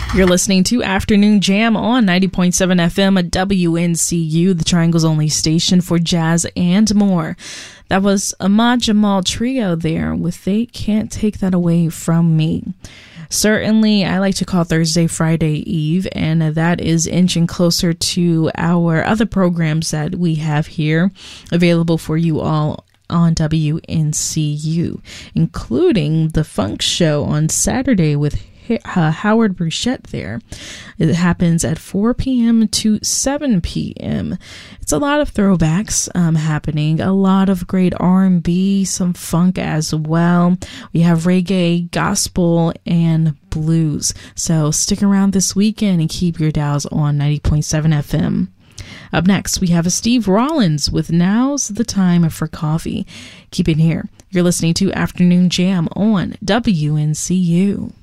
You're listening to Afternoon Jam on 90.7 FM at WNCU, the Triangle's only station for jazz and more. That was Ahmad Jamal Trio there with They Can't Take That Away From Me. Certainly, I like to call Thursday Friday Eve, and that is inching closer to our other programs that we have here available for you all on WNCU, including the Funk Show on Saturday with Howard Bruchette there. It happens at 4 p.m. to 7 p.m. It's a lot of throwbacks happening, a lot of great R&B, some funk as well. We have reggae, gospel, and blues. So stick around this weekend and keep your dials on 90.7 FM. Up next, we have a Steve Rollins with Now's the Time for Coffee. Keep it here. You're listening to Afternoon Jam on WNCU.